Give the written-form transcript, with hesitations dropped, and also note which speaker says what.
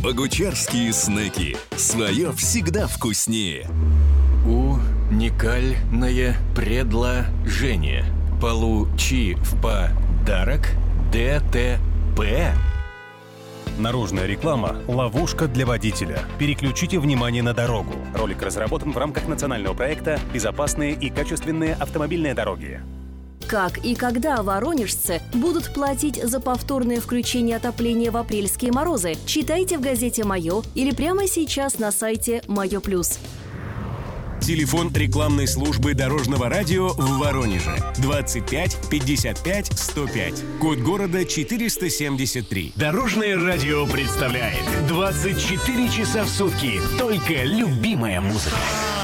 Speaker 1: Богучарские снеки. Свое всегда вкуснее.
Speaker 2: Уникальное предложение. Получи в подарок ДТП.
Speaker 3: Наружная реклама – ловушка для водителя. Переключите внимание на дорогу. Ролик разработан в рамках национального проекта «Безопасные и качественные автомобильные дороги».
Speaker 4: Как и когда воронежцы будут платить за повторное включение отопления в апрельские морозы? Читайте в газете «Мое» или прямо сейчас на сайте «Мое плюс».
Speaker 1: Телефон рекламной службы Дорожного радио в Воронеже 25 55 105. Код города 473.
Speaker 5: Дорожное радио представляет 24 часа в сутки только любимая музыка.